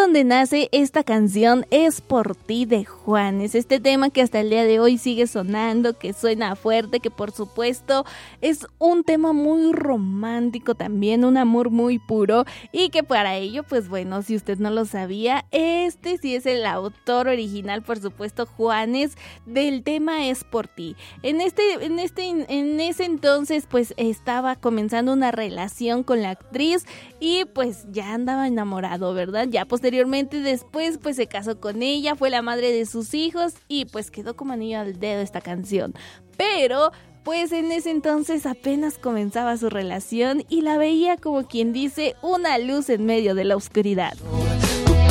donde nace esta canción Es por ti de Juanes, este tema que hasta el día de hoy sigue sonando, que suena fuerte, que por supuesto es un tema muy romántico también, un amor muy puro, y que para ello, pues bueno, si usted no lo sabía, este sí es el autor original, por supuesto, Juanes, del tema Es por ti. En ese entonces pues estaba comenzando una relación con la actriz y pues ya andaba enamorado, ¿verdad? Ya posteriormente después pues se casó con ella, fue la madre de sus hijos y pues quedó como anillo al dedo esta canción. Pero pues en ese entonces apenas comenzaba su relación y la veía como quien dice una luz en medio de la oscuridad.